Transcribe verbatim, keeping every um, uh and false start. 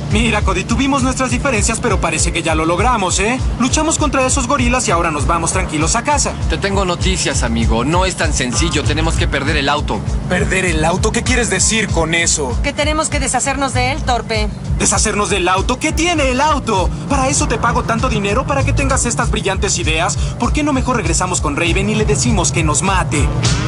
Mira, Cody, tuvimos nuestras diferencias, pero parece que ya lo logramos, ¿eh? Luchamos contra esos gorilas y ahora nos vamos tranquilos a casa. Te tengo noticias, amigo. No es tan sencillo. Tenemos que perder el auto. ¿Perder el auto? ¿Qué quieres decir con eso? Que tenemos que deshacernos de él, torpe. ¿Deshacernos del auto? ¿Qué tiene el auto? ¿Para eso te pago tanto dinero? ¿Para que tengas estas brillantes ideas? ¿Por qué no mejor regresamos con Raven y le decimos que nos mate?